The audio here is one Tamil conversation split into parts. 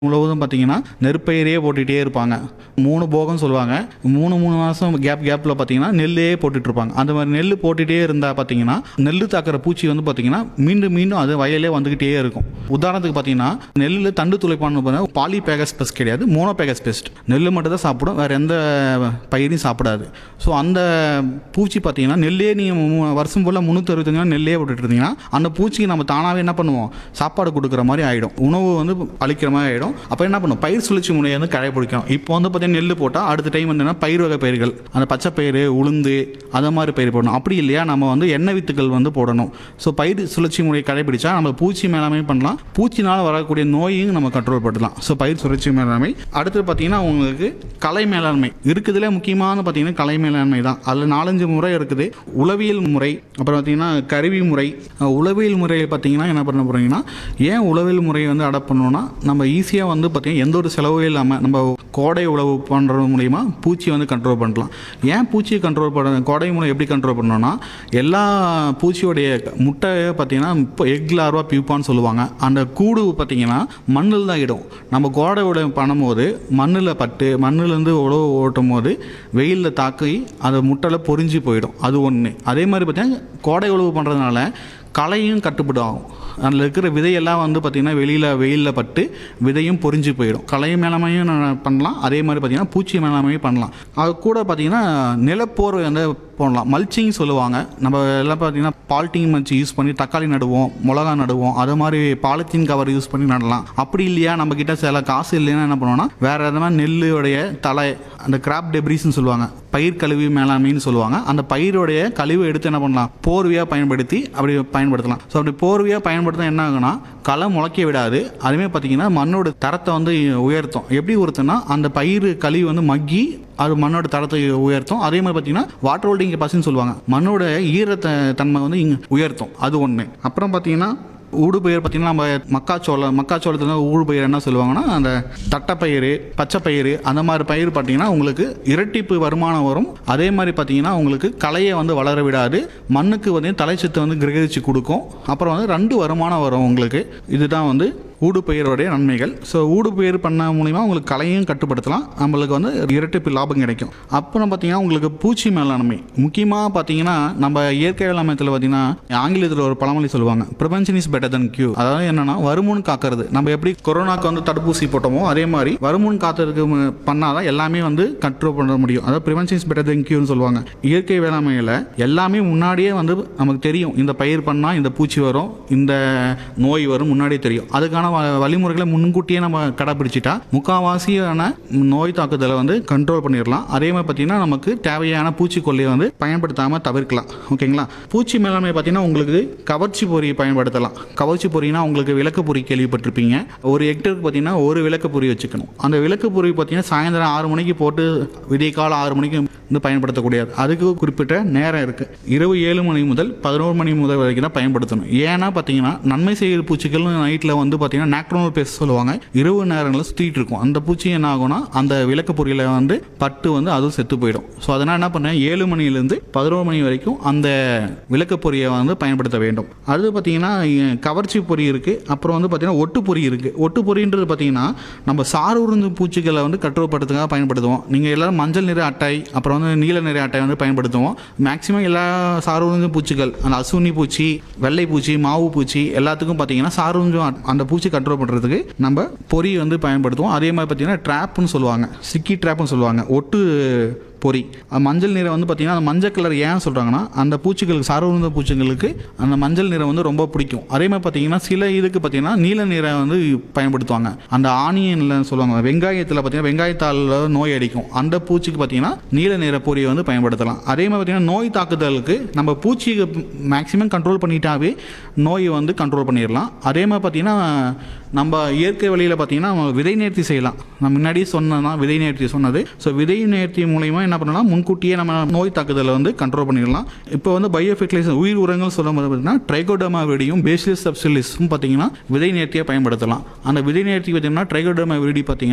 முழுவதும் பார்த்தீங்கன்னா நெற்பயிரே போட்டுகிட்டே இருப்பாங்க. 3 போகம் சொல்லுவாங்க. 3 மாதம் கேப்பில் பார்த்தீங்கன்னா நெல்லே போட்டுட்ருப்பாங்க. அந்த மாதிரி நெல் போட்டுகிட்டே இருந்தால் பார்த்தீங்கன்னா நெல் தாக்குற பூச்சி வந்து பார்த்தீங்கன்னா மீண்டும் மீண்டும் அது வயலே வந்துக்கிட்டே இருக்கும். உதாரணத்துக்கு பார்த்தீங்கன்னா நெல்லில் தண்டு துளைப்பான்னு பார்த்தீங்கன்னா பாலிபேகஸ் பெஸ்ட் கிடையாது, மோனோபேகஸ் பெஸ்ட். நெல் மட்டும் தான் சாப்பிடும், வேறு எந்த பயிரையும் சாப்பிடாது. ஸோ அந்த பூச்சி பார்த்தீங்கன்னா நெல்லே நீங்கள் வருஷம் ஃபுல்லாக 365 நாள் நெல்லே போட்டுட்டு இருந்தீங்கன்னா அந்த பூச்சிக்கு நம்ம தானாகவே என்ன பண்ணுவோம், சாப்பாடு கொடுக்குற மாதிரி ஆகிடும், உணவு வந்து அளிக்கிற மாதிரி ஆகிடும். அப்போ என்ன பண்ணும், பயிர் சுழற்சி முறையை வந்து கடைபிடிக்கும். இப்போ வந்து பார்த்தீங்கன்னா நெல் போட்டால் அடுத்த டைம் என்னன்னா பயிர் வகை பயிர்கள், அந்த பச்சை பயிறு, உளுந்து, அதை மாதிரி பயிர் போடணும். அப்படி இல்லையா நம்ம வந்து எண்ணெய் வித்துக்கள் வந்து போடணும். ஸோ பயிர் சுழற்சி முறையை கடைபிடிச்சா நம்ம பூச்சி மேலாண்மை பண்ணலாம், பூச்சினால் வரக்கூடிய நோயையும் நம்ம கண்ட்ரோல் பண்ணலாம். ஸோ பயிர் சுழற்சி மேலாண்மை. அடுத்து பார்த்தீங்கன்னா உங்களுக்கு கலை மேலாண்மை இருக்குதுல, முக்கியமான பார்த்தீங்கன்னா கலை மேலாண்மை தான். அதில் 4-5 முறை இருக்குது. உளவியல் முறை, அப்புறம் பார்த்தீங்கன்னா கருவி முறை. உளவியல் முறையை பார்த்தீங்கன்னா என்ன பண்ண போகிறீங்கன்னா, ஏன் உளவியல் முறையை வந்து அடாப்ட் பண்ணோன்னா நம்ம ஈஸியாக வந்து பார்த்தீங்கன்னா எந்த ஒரு செலவும் இல்லாமல் நம்ம கோடை உழவு பண்ணுறது மூலிமா பூச்சியை வந்து கண்ட்ரோல் பண்ணலாம். ஏன் பூச்சியை கண்ட்ரோல் பண்ண, கோடை மூலம் எப்படி கண்ட்ரோல் பண்ணோன்னா, எல்லா பூச்சியோடைய முட்டையை பார்த்தீங்கன்னா இப்போ எக் லார்வா பியூப்பான்னு சொல்லுவாங்க. அந்த கூடு பார்த்தீங்கன்னா மண்ணில் தான் இடும். நம்ம கோடை உழவு பண்ணும்போது மண்ணில் பட்டு மண்ணிலேருந்து உழவு ஓட்டும் போது வெயிலில் தாக்கி அது முட்டையில் பொறிஞ்சு போயிடும். அது ஒன்று. அதே மாதிரி பார்த்தீங்கன்னா கோடை உழவு பண்ணுறதுனால களையும் கட்டுப்படும் ஆகும். அதில் இருக்கிற விதையெல்லாம் வந்து பார்த்திங்கன்னா வெயிலில் பட்டு விதையும் பொறிஞ்சு போயிடும். களை மேலாண்மையும் பண்ணலாம், அதே மாதிரி பார்த்திங்கன்னா பூச்சி மேலாண்மையும் பண்ணலாம். அது கூட பார்த்திங்கன்னா நிலப்போர்வை வந்து போடலாம். மல்ச்சிங் சொல்லுவாங்க. நம்ம எல்லாம் பார்த்திங்கன்னா பாலித்தீன் மல்ச்சி யூஸ் பண்ணி தக்காளி நடுவோம், மிளகா நடுவோம். அது மாதிரி பாலித்தீன் கவர் யூஸ் பண்ணி நடலாம். அப்படி இல்லையா நம்மக்கிட்ட சில காசு இல்லைன்னா என்ன பண்ணுவோம்னா வேறு எதனா நெல்லுடைய தலை, அந்த கிராப் டெப்ரிஸ்ன்னு சொல்லுவாங்க, பயிர் கழிவு மேலாண்மைன்னு சொல்லுவாங்க. அந்த பயிரோடைய கழிவு எடுத்து என்ன பண்ணலாம், போர்வையாக பயன்படுத்தி அப்படி பயன்படுத்தலாம். ஸோ அப்படி போர்வையாக பயன்படுத்த என்ன ஆகுனா களை முளைக்க விடாது. அதுவே பார்த்தீங்கன்னா மண்ணோட தரத்தை வந்து உயர்த்தும். எப்படி உயர்த்தும்னா அந்த பயிர் கழிவு வந்து மக்கி அது மண்ணோட தரத்தை உயர்த்தும். அதே மாதிரி பார்த்தீங்கன்னா வாட்டர் ஹோல்டிங் கெப்பாசிட்டின்னு சொல்லுவாங்க, மண்ணோட ஈரத்தை தன்மை வந்து இங்கே உயர்த்தும். அது ஒன்று. அப்புறம் பார்த்தீங்கன்னா ஊடுபயிர் பார்த்தீங்கன்னா நம்ம மக்காச்சோளத்தில் ஊடுபயிர் என்ன சொல்லுவாங்கன்னா அந்த தட்டைப்பயிறு, பச்சைப்பயிறு, அந்த மாதிரி பயிர் பார்த்தீங்கன்னா உங்களுக்கு இரட்டிப்பு வருமானம் வரும். அதே மாதிரி பார்த்தீங்கன்னா உங்களுக்கு களையை வந்து வளர விடாது, மண்ணுக்கு வந்து தலைச்சத்தை வந்து கிரகிச்சு கொடுக்கும். அப்புறம் வந்து 2 வருமானம் வரும் உங்களுக்கு. இதுதான் வந்து ஊடுபயிரோடைய நன்மைகள். ஸோ ஊடுபயிர் பண்ண மூலிமா உங்களுக்கு களையும் கட்டுப்படுத்தலாம், நம்மளுக்கு வந்து இரட்டிப்பு லாபம் கிடைக்கும். அப்புறம் பார்த்தீங்கன்னா உங்களுக்கு பூச்சி மேலாண்மை முக்கியமாக பார்த்தீங்கன்னா நம்ம இயற்கை வேளாண்மையில் பார்த்தீங்கன்னா ஆங்கிலத்தில் ஒரு பழமொழி சொல்லுவாங்க, prevention is better then cure. அதாவது என்னன்னா வருமுன் காக்கிறது. நம்ம எப்படி கொரோனாக்கு வந்து தடுப்பூசி போட்டோமோ அதே மாதிரி வருமுன் காத்ததுக்கு பண்ணாதான் எல்லாமே வந்து கண்ட்ரோல் பண்ண முடியும். அதாவது ப்ரிவென்ஷன் இஸ் பெட்டர் தென் கியூர்னு சொல்லுவாங்க. இயற்கை வேளாண்மையில் எல்லாமே முன்னாடியே வந்து நமக்கு தெரியும், இந்த பயிர் பண்ணால் இந்த பூச்சி வரும், இந்த நோய் வரும், முன்னாடியே தெரியும். அதுக்கான வழிமுறைகளை முன்கூட்டியே நம்ம கடைபிடிச்சிட்டா முக்கால்வாசியான நோய் தாக்குதலை வந்து கண்ட்ரோல் பண்ணிடலாம். அதே மாதிரி பார்த்தீங்கன்னா நமக்கு தேவையான பூச்சிக்கொல்லியை வந்து பயன்படுத்தாமல் தவிர்க்கலாம். ஓகேங்களா. பூச்சி மேலாண்மை பார்த்தீங்கன்னா உங்களுக்கு கவர்ச்சி பொறி பயன்படுத்தலாம். கவர்ச்சி பொறினா உங்களுக்கு விளக்கு பொறி கேள்விப்பட்டிருப்பீங்க. ஒரு ஹெக்டருக்கு பார்த்தீங்கன்னா ஒரு விளக்கு பொறி வச்சுக்கணும். அந்த விளக்கு பொறி பார்த்தீங்கன்னா சாயந்தரம் 6 மணிக்கு போட்டு விடிய காலம் 6 மணிக்கு வந்து பயன்படுத்தக்கூடாது. அதுக்கு குறிப்பிட்ட நேரம் இருக்குது. இரவு 7 மணி முதல் 11 மணி முதல் வரைக்கும் தான் பயன்படுத்தணும். ஏன்னா பார்த்தீங்கன்னா நன்மை செய்கிற பூச்சிகள் நைட்டில் வந்து பார்த்தீங்கன்னா நாக்டோனல் பேஸ்ட் சொல்லுவாங்க, இரவு நேரங்களில் சுற்றிட்டு இருக்கும். அந்த பூச்சி என்ன ஆகும்னா அந்த விளக்கு பொறியில் வந்து பட்டு வந்து அதுவும் செத்து போயிடும். ஸோ அதனால் என்ன பண்ணேன், 7 மணிலேருந்து 11 மணி வரைக்கும் அந்த விளக்கு பொறியை வந்து பயன்படுத்த வேண்டும். அது பார்த்தீங்கன்னா கவர்ச்சி பொறி இருக்குது. அப்புறம் வந்து பார்த்தீங்கன்னா ஒட்டு பொறி இருக்குது. ஒட்டு பொறின்றது பார்த்தீங்கன்னா நம்ம சாறு உறிஞ்சும் பூச்சிகளை வந்து கட்டுப்படுத்துக்காக பயன்படுத்துவோம். நீங்கள் எல்லோரும் மஞ்சள் நிற அட்டை, அப்புறம் வந்து நீல நிற அட்டை வந்து பயன்படுத்துவோம். மேக்ஸிமம் எல்லா சாறு உறிஞ்சும் பூச்சிகள், அந்த அசுனி பூச்சி, வெள்ளை பூச்சி, மாவு பூச்சி எல்லாத்துக்கும் பார்த்தீங்கன்னா சாறு உறிஞ்சும் அந்த பூச்சி கண்ட்ரோல் பண்ணுறதுக்கு நம்ம பொறி வந்து பயன்படுத்துவோம். அதே மாதிரி பார்த்தீங்கன்னா ட்ராப்னு சொல்லுவாங்க, சிக்கி ட்ராப்னு சொல்லுவாங்க, ஒட்டு பொறி. மஞ்சள் நிறம் வந்து பார்த்தீங்கன்னா அந்த மஞ்சள் கலர் ஏன் சொல்கிறாங்கன்னா அந்த பூச்சிகளுக்கு, சார்ந்த பூச்சிகளுக்கு அந்த மஞ்சள் நிறம் வந்து ரொம்ப பிடிக்கும். அதே மாதிரி பார்த்தீங்கன்னா சில இதுக்கு பார்த்தீங்கன்னா நீல நிறம் வந்து பயன்படுத்துவாங்க. அந்த ஆனியனில் சொல்லுவாங்க, வெங்காயத்தில் பார்த்தீங்கன்னா வெங்காயத்தால் நோய் அடிக்கும், அந்த பூச்சிக்கு பார்த்தீங்கன்னா நீல நிற பொறியை வந்து பயன்படுத்தலாம். அதே மாதிரி பார்த்தீங்கன்னா நோய் தாக்குதலுக்கு நம்ம பூச்சியை மேக்ஸிமம் கண்ட்ரோல் பண்ணிட்டாவே நோயை வந்து கண்ட்ரோல் பண்ணிடலாம். அதே மாதிரி பார்த்தீங்கன்னா நம்ம இயற்கை வழியில் பார்த்தீங்கன்னா விதை நேர்த்தி செய்யலாம். நான் முன்னாடியே சொன்னதான் விதை நேர்த்தி சொன்னது. ஸோ விதை நேர்த்தி மூலயமா என்ன பண்ணலாம், முன்கூட்டியே நம்ம நோய் தாக்குதலை வந்து கண்ட்ரோல் பண்ணிடலாம். இப்போ வந்து பயோ ஃபெர்டிலைசர் உயிர் உரங்கள் சொல்லும் போது பார்த்தீங்கன்னா ட்ரைகோடர்மா விரிடியும் பேசிலஸ் சப்டிலிஸும் பார்த்தீங்கன்னா விதை நேர்த்தியாக பயன்படுத்தலாம். அந்த விதை நேர்த்தி பார்த்தீங்கன்னா ட்ரைகோடர்மா விரிடி பார்த்தீங்கன்னா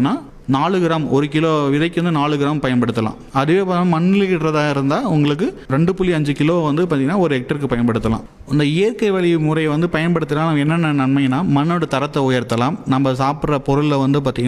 4 கிராம் 1 கிலோ விதைக்கு வந்து 4 கிராம் பயன்படுத்தலாம். அதுவே மண்ணில் இடுறதா இருந்தால் உங்களுக்கு 2.5 கிலோ வந்து பார்த்தீங்கன்னா ஒரு ஹெக்டருக்கு பயன்படுத்தலாம். இந்த இயற்கை வழி முறையை வந்து பயன்படுத்தினா என்னென்ன நன்மைனா மண்ணோட தரத்தை உயர்த்தலாம். நம்ம சாப்பிட்ற பொருளில் வந்து பார்த்திங்கன்னா